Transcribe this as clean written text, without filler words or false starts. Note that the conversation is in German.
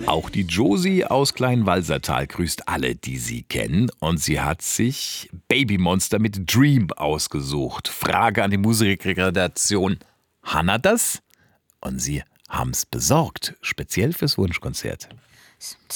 Auch die Josie aus Kleinwalsertal grüßt alle, die sie kennen. Und sie hat sich Babymonster mit Dream ausgesucht. Frage an die Musikredaktion. Hanna das? Und sie haben's besorgt, speziell fürs Wunschkonzert.